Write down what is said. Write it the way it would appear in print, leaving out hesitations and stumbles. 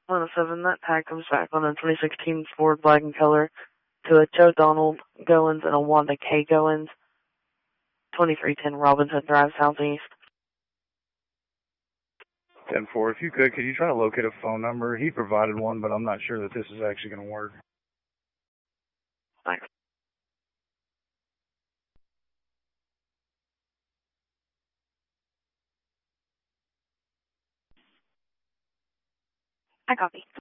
107, that tag comes back on a 2016 Ford black in color to a Joe Donald Goins and a Wanda K. Goins, 2310 Robinson Drive, Southeast. 10-4, if you could you try to locate a phone number? He provided one, but I'm not sure that this is actually going to work. Thanks. I copy.